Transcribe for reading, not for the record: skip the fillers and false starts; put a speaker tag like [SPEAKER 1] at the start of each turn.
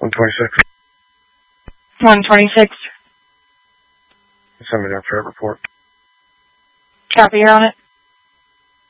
[SPEAKER 1] 126.
[SPEAKER 2] 126.
[SPEAKER 1] Send me that threat report.
[SPEAKER 2] Copy, you're on it.